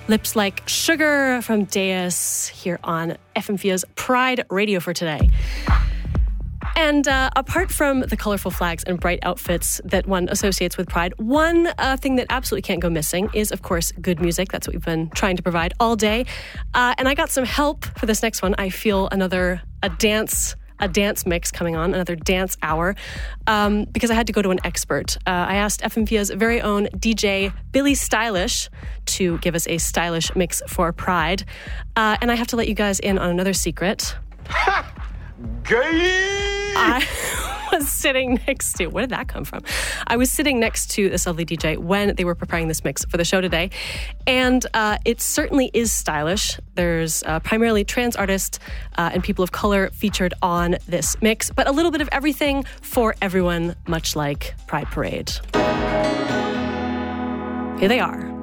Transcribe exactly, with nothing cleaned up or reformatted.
Lips Like Sugar from Deus here on F M Fia's Pride Radio for today. And uh, apart from the colorful flags and bright outfits that one associates with Pride, one uh, thing that absolutely can't go missing is, of course, good music. That's what we've been trying to provide all day. Uh, and I got some help for this next one. I feel another a dance a dance mix coming on, another dance hour, um, because I had to go to an expert. Uh, I asked F M Fia's very own D J Billy Stylish to give us a stylish mix for Pride. Uh, and I have to let you guys in on another secret. Ha! Gay! I was sitting next to, where did that come from? I was sitting next to this lovely D J when they were preparing this mix for the show today. And uh, it certainly is stylish. There's uh, primarily trans artists uh, and people of color featured on this mix, but a little bit of everything for everyone, much like Pride Parade. Here they are.